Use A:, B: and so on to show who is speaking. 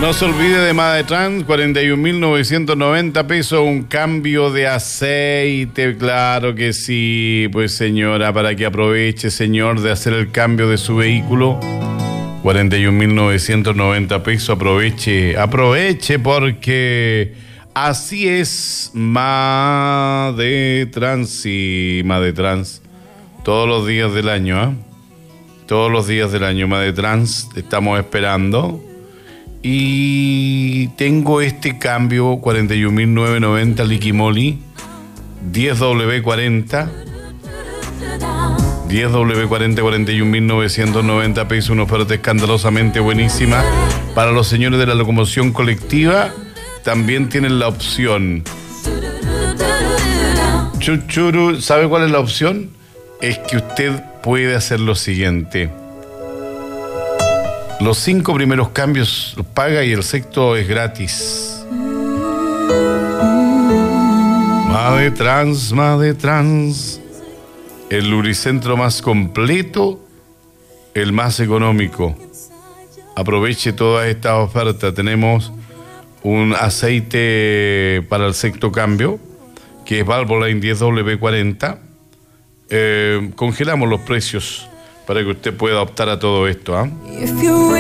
A: No se olvide de Madetrans, 41.990 pesos, un cambio de aceite, claro que sí, pues señora, para que aproveche, señor, de hacer el cambio de su vehículo. 41.990 pesos, aproveche porque así es Madetrans, sí, Madetrans, todos los días del año, ¿eh? Todos los días del año, Madetrans, estamos esperando. Y tengo este cambio 41.990 Liquimoli 10W40 41.990 pesos, una oferta escandalosamente buenísima para los señores de la locomoción colectiva. También tienen la opción Chuchuru, ¿sabe cuál es la opción? Es que usted puede hacer lo siguiente: los 5 primeros cambios los paga y el sexto es gratis. Madetrans, el lubricentro más completo, el más económico. Aproveche todas estas ofertas. Tenemos un aceite para el sexto cambio, que es Valvoline 10W40. Congelamos los precios para que usted pueda optar a todo esto, ¿eh?